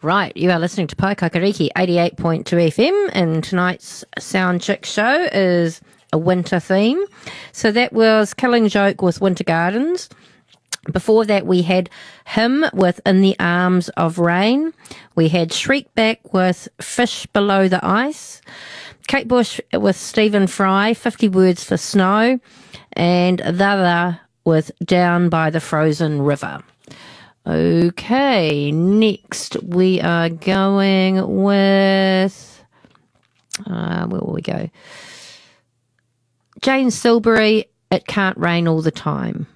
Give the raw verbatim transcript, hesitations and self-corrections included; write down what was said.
Right, you are listening to Pai Kakariki eighty-eight point two F M, and tonight's Sound Chick show is a winter theme. So that was Killing Joke with Winter Gardens. Before that, we had Him with In the Arms of Rain. We had Shriek Back with Fish Below the Ice. Kate Bush with Stephen Fry, fifty Words for Snow. And Dada with Down by the Frozen River. Okay, next we are going with, uh, where will we go? Jane Silbury, It Can't Rain All the Time.